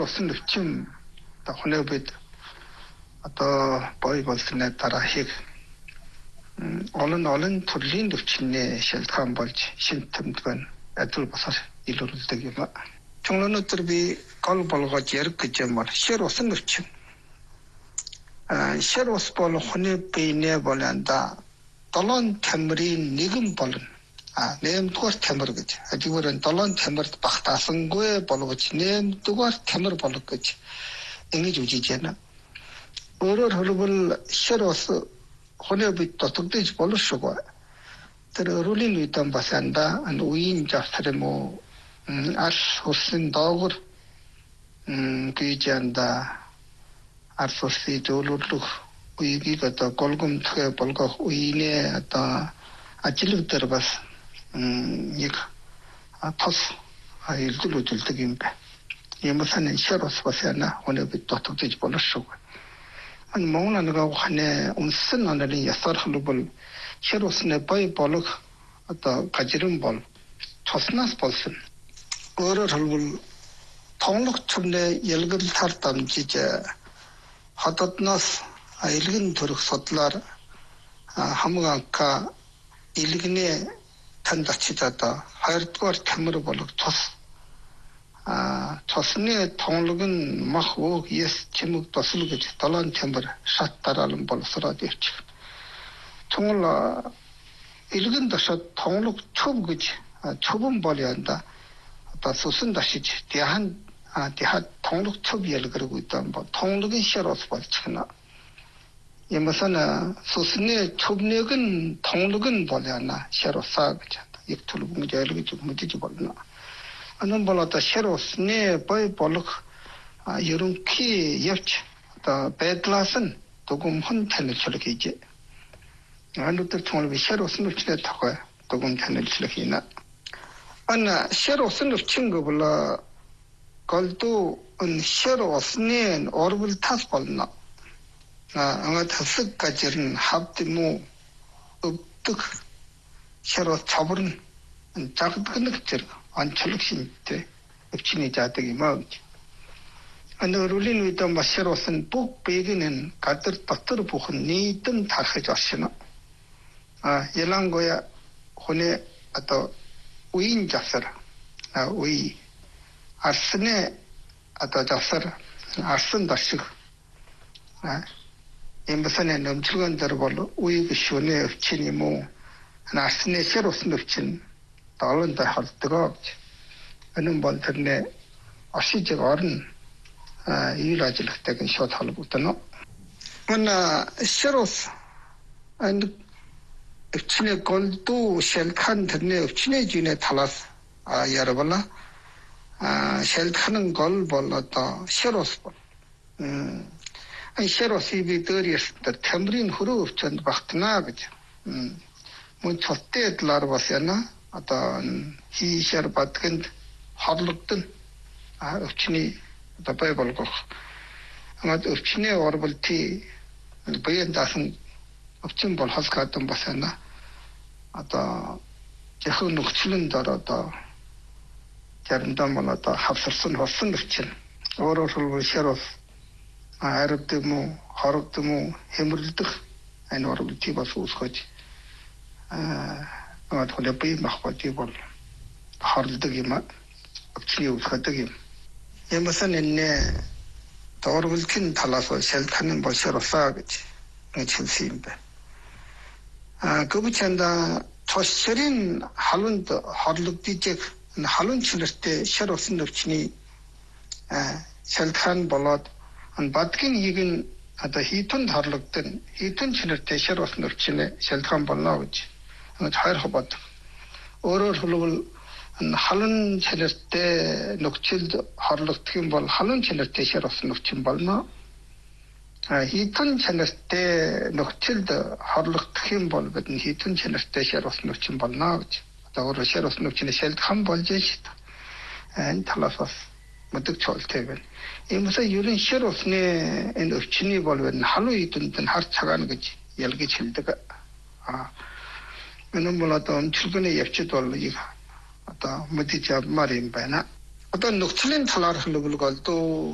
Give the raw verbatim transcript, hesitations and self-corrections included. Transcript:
усан өвчин одоо хүнээ бид одоо бой болсны дараа хийг олон олон төрлийн өвчнээ шалтгаан болж симптомд адил босоор илрүүлдэг юм. Чонлонотор би гол болгож ярих гэж юм бол шир усан өвчин. А шир ус бол хүний биенээ болонда долоон тамирын нэгэн болно. А нэмдүгээр тамир гэж. Ажигүрэн долоон тамирт багтаасангүй болгож нэмдүгээр тамир болог гэж ингэж үжиж байна. Өөрөөр хэлбэл шир ус хүний бит дотогдож болшгүй. Тэр рулин үедэн басанда ан үеийн завсрэмөө аш хусын доогор гүйжанда аш хусын зөвлөлөх үеийг одоо голгомтгой болгох үеийнэ одоо ажил дээр бас нэг тос аялдал үзүүлдэг юм байна. Ямасан шир ус басана хүний бит дотогдож болшгүй. ан монгол нэг хане унсан анарын ясар хлубл шир усны бай болог одоо гажирэн бол тоснаас болсон. Өөрөөр хэлбэл тонлог чүмнэ ялгалтар дамжиж хададнаас илгэн төрөх судлаар хамгаанка илгэнэ танд ачидаа хоёрдугаар тамир болог тос а тосны тонлог нь мах өг яс чимэг тосл гэж долоон тамир шат дараалан болсороод ирчих. Тунгал илгэн дашад тонлог чөв гэж чөвөн бол янда одоо сусан дашиж тэхан тэха тонлог чөв ялгаргүй дан бол тонлогийн шир ус болчихно. Ямасана сусны чөвнэг нь тонлог нь бол яна шир усаа гэж яг төлөвөн гэж мэдэж болно. Анан бол одоо шир усны бай болох ерөнхий явж одоо байдлаас нь дугумхан танилцуулга хийж. Ануудад 통을 шир усны өвчнөд тохой дугум танилцуулга хийнэ. Ана шир усны өвчин гэвэл голдуу 은 шир усны орвол тас болно. А anga тасэг гажирн хавдму өвдөг шир ус цаврын загдгнэг зэрэг анчлаг шинтэй өвчний жаадаг юм аа гэж. Аны рулин үедэн башир усан бүх бэгэн гадар дотор бүхэн нийтэн тархаж оршино. А ялангуяа хүний одоо үеийн завсар а үе арсны одоо завсар арсан дашиг а эмбэсэнэ нэмчилгэн дээр бол үе гişүнэ өвчин юм уу арсны шир усан өвчин долоон дээр холддог. Энэ бол тэрнээ оршиж орно ил ажиллагтайг шууд холбогдно. Мана шир ус анд өвчнээ голдуу шалхан тэрнээ өвчнээ жинэ талаас ярабла а шалханын гол бол одоо шир ус бол м шир усыг дээр ястар тамирын хөрөө өвчөнд багтана гэж мөн цоттэй талаар бас яна одоо хийшэр батгэнд хорлогдсон өвчний одоо бай болгох амад өвчний орболти баян даасан өвчин бол хасгадан басана одоо яхан нөхцөлн дор одоо заримдаа мөн одоо хавсарсан болсон өвчин өөрөөр хэлбэл шир ус арабдаг муу хорогдсон муу хэмэрлдэг энэ орболти бас үүсгэж аад хоолой бий махбати бол хорлдог юм өвчний үүсгэдэг юм. Ямасан энэ дөрвөлтийн талаас шалтгаан нь бол шир усаа гэж хэлсэн юм байна. А гүбчэнда тосрын халунд хорлогдож халуун чилэртэй шир усны өвчний шалтгаан болоод бадгийн ийг нь одоо хитэн хорлогдсон хитэн чилэртэй шир усны өвчний шалтгаан болно гэж хоёр хобод. Өөрөөр хэлбэл халуун чилэртэй нөхцөлд хорлогдох юм бол халуун чилэртэй шир усны өвчин болно. А хитэн чилэртэй нөхцөлд хорлогдох юм бол бидний хитэн чилэртэй шир усны өвчин болно гэж. Одоо өөрөөр шир усны өвчний шалтгаан болж шүү дээ. Энэ талаас бас мэддэг чөлтэй байна. Иймээс ерөн шир усны энэ өвчний бол халуун хитэнд нь хар цагаан гэж ялгаж хэлдэг. А энэ бол одоо өнчилгөний явцад бол их одоо мэдээж явмаар юм байна. Одоо нөхцөлийн талаар хэлбэл голдуу